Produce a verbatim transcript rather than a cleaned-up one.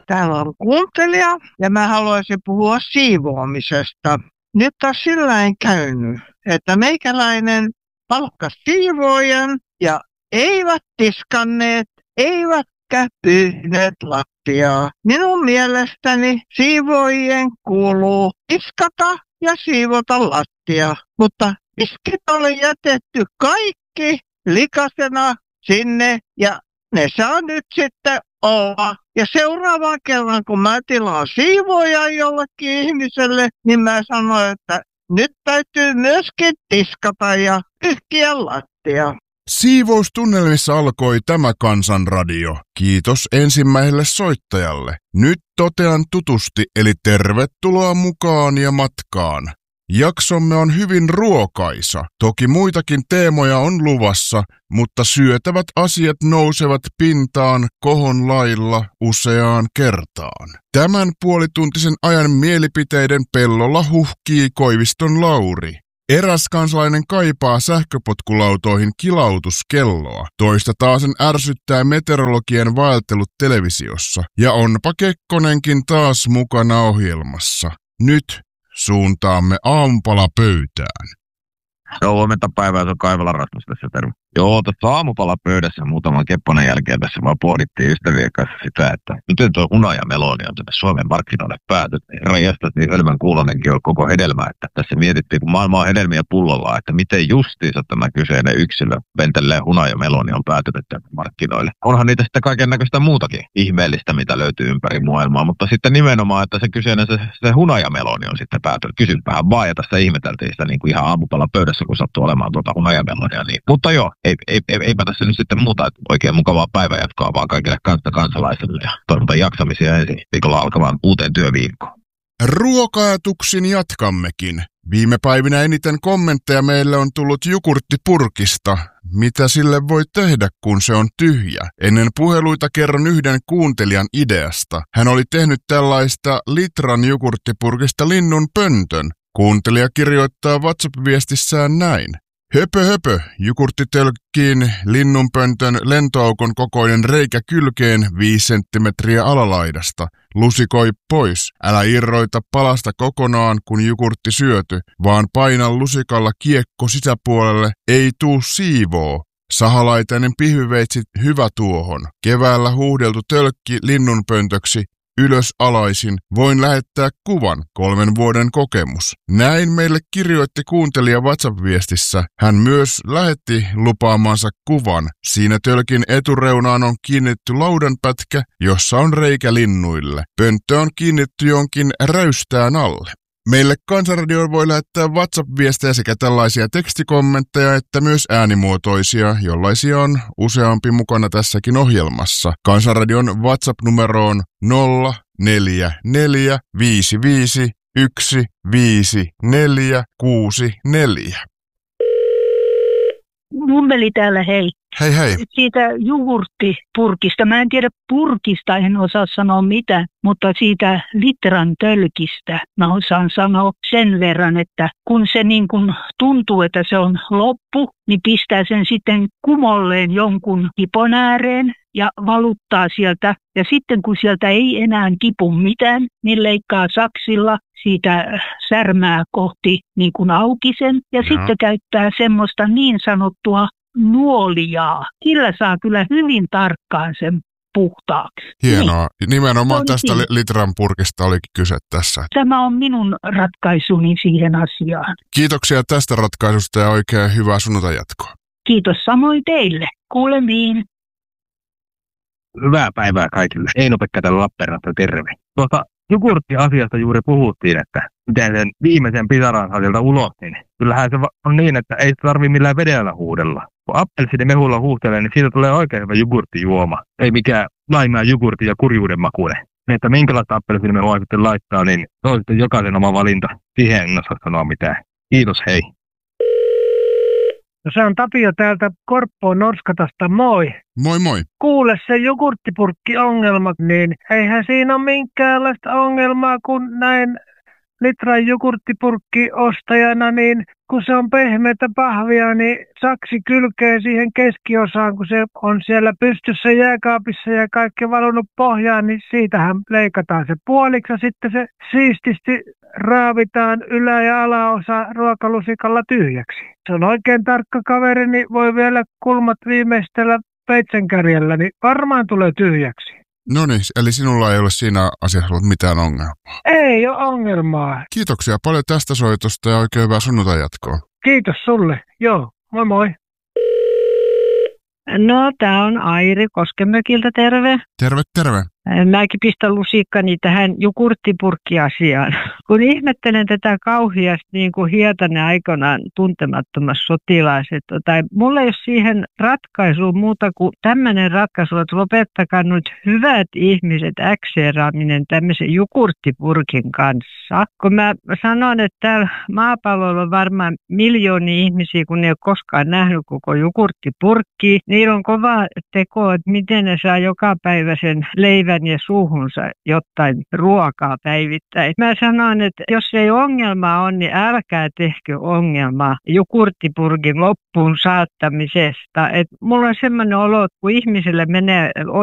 Täällä on kuuntelija ja mä haluaisin puhua siivoamisesta. Nyt on sillä käynyt, että meikäläinen palkkasi siivoojan ja eivät tiskanneet, eivätkä pyyhneet lattiaa. Minun mielestäni siivoojien kuuluu tiskata ja siivota lattia, mutta tiskit oli jätetty kaikki likasena sinne ja ne saa nyt sitten olla. Ja seuraavan kerran, kun mä tilaan siivooja jollekin ihmiselle, niin mä sanoin, että nyt täytyy myöskin tiskata ja pyyhkiä lattia. Siivoustunnelmissa alkoi tämä Kansanradio. Kiitos ensimmäiselle soittajalle. Nyt totean tutusti, eli tervetuloa mukaan ja matkaan. Jaksomme on hyvin ruokaisa. Toki muitakin teemoja on luvassa, mutta syötävät asiat nousevat pintaan kohon lailla useaan kertaan. Tämän puolituntisen ajan mielipiteiden pellolla huhkii Koiviston Lauri. Eräs kansalainen kaipaa sähköpotkulautoihin kilautuskelloa. Toista taasen ärsyttää meteorologien vaeltelut televisiossa. Ja onpa Kekkonenkin taas mukana ohjelmassa. Nyt suuntaamme aamupalapöytään. Joo, huomenta päivää, se on Kaivola Rasmus tässä, terve. Joo, tuossa aamupalapöydässä muutaman kepponen jälkeen tässä vaan pohdittiin ystävien kanssa sitä, että miten tuo huna ja meloni on tänne Suomen markkinoille päätynyt. Herran jästäs, niin Hölmän kuulonenkin on koko hedelmä, että tässä mietittiin, kun maailma on hedelmiä pullolla, että miten justiinsa tämä kyseinen yksilö ventelleen huna ja meloni on päätynyt tänne markkinoille. Onhan niitä sitten kaiken näköistä muutakin ihmeellistä, mitä löytyy ympäri maailmaa, mutta sitten nimenomaan, että se kyseinen se, se huna ja meloni on sitten päätynyt. Kysynpähän vaan, ja tässä ihmeteltiin sitä niin kuin ihan aamupalapöydässä, kun sattuu olemaan tuota huna ja melonia. Niin. Mutta joo, Ei, ei, ei, eipä tässä nyt sitten muuta, että oikein mukavaa päivänjatkoa vaan kaikille kanssa kansalaisille ja toivotan jaksamisia ensi viikolla alkavaan uuteen työviikkoon. Ruoka-ajatuksin jatkammekin. Viime päivinä eniten kommentteja meille on tullut jogurttipurkista. Mitä sille voi tehdä, kun se on tyhjä? Ennen puheluita kerron yhden kuuntelijan ideasta. Hän oli tehnyt tällaista litran jogurttipurkista linnun pöntön. Kuuntelija kirjoittaa WhatsApp-viestissään näin. Höpö höpö, jogurtti tölkkiin linnunpöntön lentoaukon kokoinen reikä kylkeen viisi senttimetriä alalaidasta. Lusikoi pois. Älä irroita palasta kokonaan, kun jogurtti syöty, vaan paina lusikalla kiekko sisäpuolelle, ei tuu siivoo. Sahalaitainen pihviveitsi hyvä tuohon. Keväällä huuhdeltu tölkki linnunpöntöksi. Ylös alaisin, voin lähettää kuvan, kolmen vuoden kokemus. Näin meille kirjoitti kuuntelija WhatsApp-viestissä. Hän myös lähetti lupaamansa kuvan. Siinä tölkin etureunaan on kiinnitetty laudanpätkä, jossa on reikä linnuille. Pönttö on kiinnitetty jonkin räystään alle. Meille Kansanradioon voi lähettää WhatsApp-viestejä sekä tällaisia tekstikommentteja että myös äänimuotoisia, jollaisia on useampi mukana tässäkin ohjelmassa. Kansanradion WhatsApp-numero on nolla neljä neljä viisi viisi yksi viisi neljä kuusi neljä. Nummeli täällä, hei. Hei hei. Siitä jogurttipurkista. Mä en tiedä purkista, en osaa sanoa mitä, mutta siitä litran tölkistä mä osaan sanoa sen verran, että kun se niin kun tuntuu, että se on loppu, niin pistää sen sitten kumolleen jonkun kipon ääreen ja valuttaa sieltä. Ja sitten kun sieltä ei enää kipu mitään, niin leikkaa saksilla siitä särmää kohti niin kuin auki sen. Ja no. Sitten käyttää semmoista niin sanottua nuoliaa. Sillä saa kyllä hyvin tarkkaan sen puhtaaksi. Hienoa. Niin. Nimenomaan on tästä siinä. litran purkista olikin kyse tässä. Tämä on minun ratkaisuni siihen asiaan. Kiitoksia tästä ratkaisusta ja oikein hyvää sunnuntai-jatkoa. Kiitos samoin teille. Kuulemiin. Hyvää päivää kaikille. Eino-Pekka täällä Lappeenrannasta, terve. Tuosta jogurttiasiasta juuri puhuttiin, että miten sen viimeisen pisaran saa sieltä ulos, niin kyllähän se on niin, että ei tarvitse millään vedellä huudella. Kun appelsiinimehulla huuhtelee, niin siitä tulee oikein hyvä jogurttijuoma. Ei mikään laimaa jogurtti ja kurjuuden makuinen. Että minkälaista appelsiinimehua sitten laittaa, niin se on sitten jokaisen oma valinta. Siihen en osaa sanoa mitään. Kiitos, hei. No se on Tapio täältä Korppoon Norskatasta, moi. Moi moi. Kuule, se jogurttipurkki-ongelma, niin eihän siinä ole minkäänlaista ongelmaa, kun näin litran jogurttipurkki ostajana, niin kun se on pehmeätä pahvia, niin saksi kylkee siihen keskiosaan, kun se on siellä pystyssä jääkaapissa ja kaikki valunut pohjaan, niin siitähän leikataan se puoliksi ja sitten se siististi raavitaan ylä- ja alaosa ruokalusikalla tyhjäksi. Se on oikein tarkka kaveri, niin voi vielä kulmat viimeistellä peitsenkärjellä, niin varmaan tulee tyhjäksi. No niin, eli sinulla ei ole siinä asiassa ollut mitään ongelmaa. Ei ole ongelmaa. Kiitoksia paljon tästä soitosta ja oikein hyvää sunnuntai jatkoa. Kiitos sulle. Joo, moi moi. No, tää on Airi Koskemökiltä, terve. Terve, terve. Mäkin pistän lusikkani tähän jogurttipurkkiasiaan. Kun ihmettelen tätä kauheasti niin kuin Hietanen aikanaan tuntemattomassa sotilaassa, tai mulla ei ole siihen ratkaisua muuta kuin tämmöinen ratkaisu, että lopettakaa nyt hyvät ihmiset äkseeraaminen tämmöisen jogurttipurkin kanssa. Kun mä sanon, että täällä maapallolla on varmaan miljoonia ihmisiä, kun ne ei ole koskaan nähnyt koko jogurttipurkkia, niillä on kova teko, että miten ne saa jokapäiväisen leivän ja suuhunsa jotain ruokaa päivittäin. Mä sanon, että jos ei ongelmaa on, niin älkää tehkö ongelmaa jogurttipurkin loppuun saattamisesta. Et mulla on semmoinen olo, että kun ihmiselle menee